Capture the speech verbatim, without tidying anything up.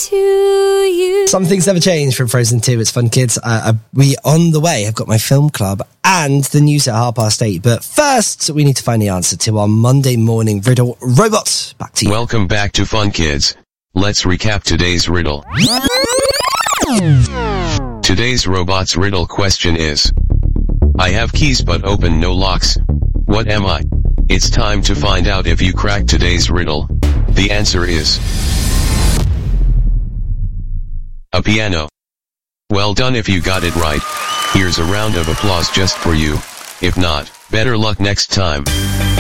to you. Some things never change from Frozen two. It's fun, kids. Uh, we on the way. I've got my film club and the news at half past eight. But first, we need to find the answer to our Monday morning riddle. Robot, back to you. Welcome back to Fun Kids. Let's recap today's riddle. Today's robot's riddle question is: I have keys but open no locks. What am I? It's time to find out if you crack today's riddle. The answer is a piano. Well done if you got it right. Here's a round of applause just for you. If not, better luck next time.